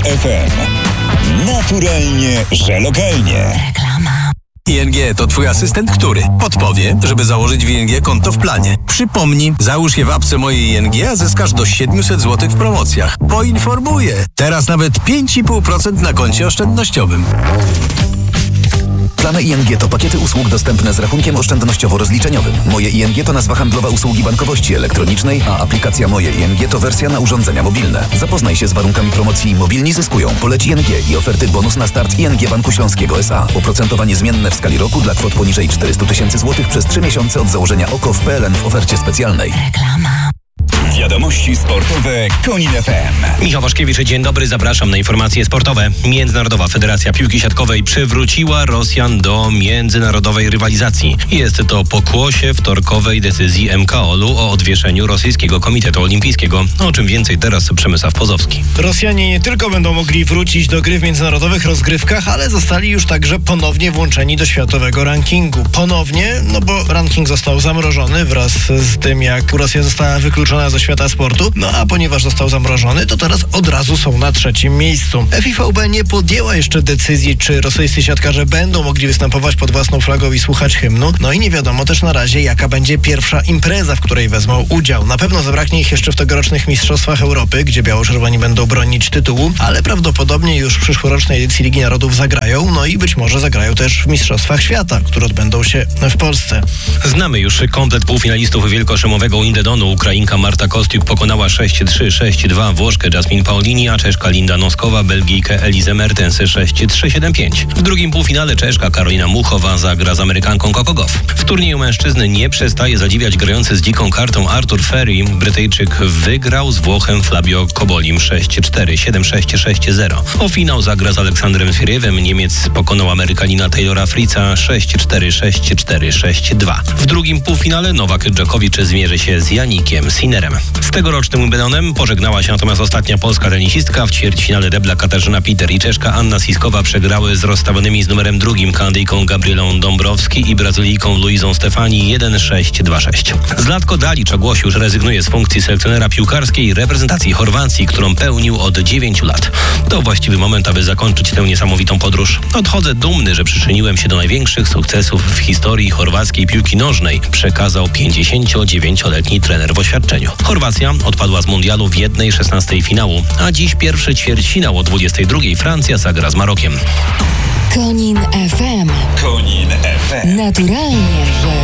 FM. Naturalnie, że lokalnie. Reklama. ING to twój asystent, który podpowie, żeby założyć w ING konto w planie. Przypomni, załóż je w apce mojej ING, a zyskasz do 700 zł w promocjach. Poinformuję. Teraz nawet 5,5% na koncie oszczędnościowym. Plany ING to pakiety usług dostępne z rachunkiem oszczędnościowo-rozliczeniowym. Moje ING to nazwa handlowa usługi bankowości elektronicznej, a aplikacja Moje ING to wersja na urządzenia mobilne. Zapoznaj się z warunkami promocji Mobilni zyskują. Poleć ING i oferty bonus na start ING Banku Śląskiego S.A. Oprocentowanie zmienne w skali roku dla kwot poniżej 400 000 złotych przez 3 miesiące od założenia OKO w PLN w ofercie specjalnej. Reklama. Wiadomości sportowe Konin FM. Michał Waszkiewicz, dzień dobry, zapraszam na informacje sportowe. Międzynarodowa Federacja Piłki Siatkowej przywróciła Rosjan do międzynarodowej rywalizacji. Jest to pokłosie wtorkowej decyzji MKOL-u o odwieszeniu rosyjskiego Komitetu Olimpijskiego. O czym więcej teraz Przemysław Pozowski. Rosjanie nie tylko będą mogli wrócić do gry w międzynarodowych rozgrywkach, ale zostali już także ponownie włączeni do światowego rankingu. Ponownie, bo ranking został zamrożony wraz z tym, jak Rosja została wykluczona ze świata sportu. A ponieważ został zamrożony, to teraz od razu są na 3. miejscu. FIVB nie podjęła jeszcze decyzji, czy rosyjscy siatkarze będą mogli występować pod własną flagą i słuchać hymnu. I nie wiadomo też na razie, jaka będzie pierwsza impreza, w której wezmą udział. Na pewno zabraknie ich jeszcze w tegorocznych Mistrzostwach Europy, gdzie biało-czerwoni będą bronić tytułu, ale prawdopodobnie już w przyszłorocznej edycji Ligi Narodów zagrają, i być może zagrają też w Mistrzostwach Świata, które odbędą się w Polsce. Znamy już komplet półfinalistów wielkoszymowego Wimbledonu. Ukrainka Marta Kostiuk pokonała 6-3, 6-2 Włoszkę Jasmine Paolini, a Czeszka Linda Noskowa Belgijkę Elizę Mertens 6-3, 7-5. W drugim półfinale Czeszka Karolina Muchowa zagra z Amerykanką Coco Gauff. W turnieju mężczyzny nie przestaje zadziwiać grający z dziką kartą Arthur Ferry. Brytyjczyk wygrał z Włochem Flavio Cobolim 6-4, 7-6, 6-0. O finał zagra z Aleksandrem Zverevem. Niemiec pokonał Amerykanina Taylora Fritza 6-4, 6-4, 6-2. W drugim półfinale Nowak Dżokowicz zmierzy się z Janikiem Sinnerem. Z tegorocznym Wimbledonem pożegnała się natomiast ostatnia polska tenisistka. W ćwierćfinale debla Katarzyna Peter i Czeszka Anna Siskowa przegrały z rozstawionymi z numerem 2 Kanadyjką Gabrielą Dąbrowski i Brazylijką Luizą Stefani 1-6, 2-6. Zlatko Dalic ogłosił, że rezygnuje z funkcji selekcjonera piłkarskiej reprezentacji Chorwacji, którą pełnił od 9 lat. To właściwy moment, aby zakończyć tę niesamowitą podróż. Odchodzę dumny, że przyczyniłem się do największych sukcesów w historii chorwackiej piłki nożnej, przekazał 59-letni trener w oświadczeniu. Chorwacja odpadła z mundialu w 1/16 finału, a dziś pierwszy ćwierćfinał o 22:00 Francja zagra z Marokiem. Konin FM. Konin FM. Naturalnie, że